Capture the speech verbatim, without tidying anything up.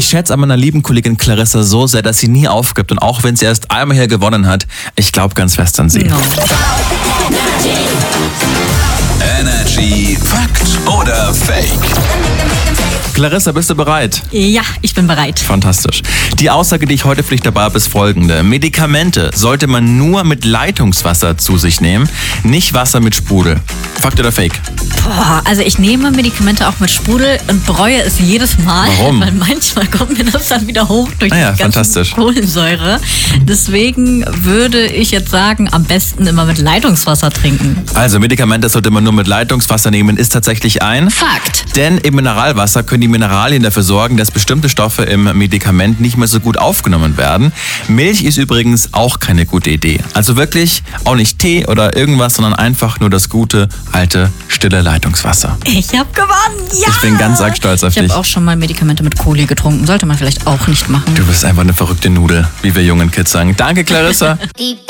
Ich schätze an meiner lieben Kollegin Clarissa so sehr, dass sie nie aufgibt. Und auch wenn sie erst einmal hier gewonnen hat, ich glaube ganz fest an sie. No. Energy Fakt oder Fake? Clarissa, bist du bereit? Ja, ich bin bereit. Fantastisch. Die Aussage, die ich heute für dich dabei habe, ist folgende. Medikamente sollte man nur mit Leitungswasser zu sich nehmen, nicht Wasser mit Sprudel. Fakt oder Fake? Boah, also ich nehme Medikamente auch mit Sprudel und bereue es jedes Mal. Warum? Weil manchmal kommt mir das dann wieder hoch durch Ah ja, die ganze fantastisch. Kohlensäure. Deswegen würde ich jetzt sagen, am besten immer mit Leitungswasser trinken. Also Medikamente sollte man nur mit Leitungswasser nehmen, ist tatsächlich ein Fakt. Denn im Mineralwasser können die Mineralien dafür sorgen, dass bestimmte Stoffe im Medikament nicht mehr so gut aufgenommen werden. Milch ist übrigens auch keine gute Idee. Also wirklich auch nicht Tee oder irgendwas, sondern einfach nur das gute, alte, stille Leitungswasser. Ich habe gewonnen, ja! Ich bin ganz arg stolz auf Ich dich. habe auch schon mal Medikamente mit Koli getrunken. Sollte man vielleicht auch nicht machen. Du bist einfach eine verrückte Nudel, wie wir jungen Kids sagen. Danke, Clarissa.